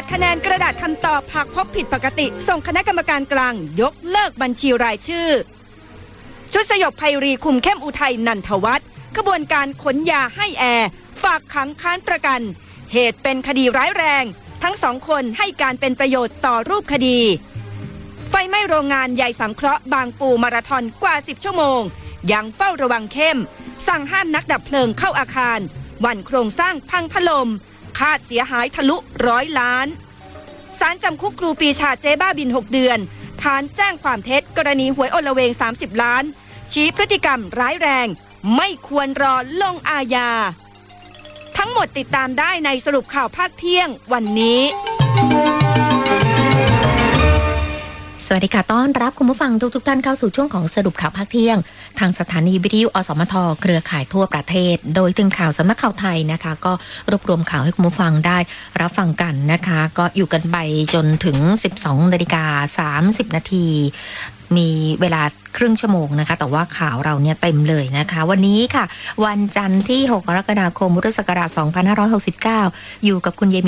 จคะแนนกระดาษคำตอบหากพบผิดปกติส่งคณะกรรมการกลางยกเลิกบัญชีรายชื่อชุดสยบภัยรีคุมเข้มอุทัยนันทวัฒน์ขบวนการขนยาให้แอร์ฝากขังค้านประกันเหตุเป็นคดีร้ายแรงทั้งสองคนให้การเป็นประโยชน์ต่อรูปคดีไฟไหม้โรงงานใหญ่สังเคราะห์บางปูมาราธอนกว่า10ชั่วโมงยังเฝ้าระวังเข้มสั่งห้ามนักดับเพลิงเข้าอาคารวันโครงสร้างพังถล่มคาดเสียหายทะลุ100 ล้านศาลจำคุกครูปีชาเจ๊บ้าบิน6 เดือนฐานแจ้งความเท็จกรณีหวยอลเวง30 ล้านชี้พฤติกรรมร้ายแรงไม่ควรรอลงอาญาทั้งหมดติดตามได้ในสรุปข่าวภาคเที่ยงวันนี้สวัสดีค่ะต้อนรับคุณผู้ฟังทุกท่านเข้าสู่ช่วงของสรุปข่าวภาคเที่ยงทางสถานีวิทยุอสมทเครือข่ายทั่วประเทศโดยทีมข่าวสำนักข่าวไทยนะคะก็รวบรวมข่าวให้คุณผู้ฟังได้รับฟังกันนะคะก็อยู่กันไปจนถึง 12:30 นาทีมีเวลาครึ่งชั่วโมงนะคะแต่ว่าข่าวเราเนี่ยเต็มเลยนะคะวันนี้ค่ะวันจันทร์ที่6 กรกฎาคมพุทธศักราช 2569อยู่กับคุณเย